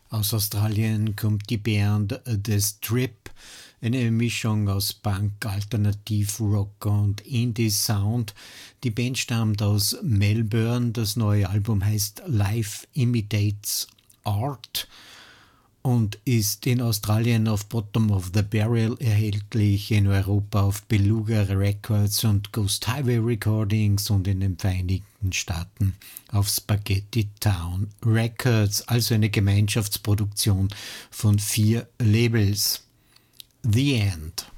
Aus Australien kommt die Band The Strip, eine Mischung aus Punk, Alternativ-Rock und Indie-Sound. Die Band stammt aus Melbourne, das neue Album heißt Life Imitates Art und ist in Australien auf Bottom of the Barrel erhältlich, in Europa auf Beluga Records und Ghost Highway Recordings und in den Vereinigten Staaten auf Spaghetti Town Records, also eine Gemeinschaftsproduktion von 4 Labels. The End.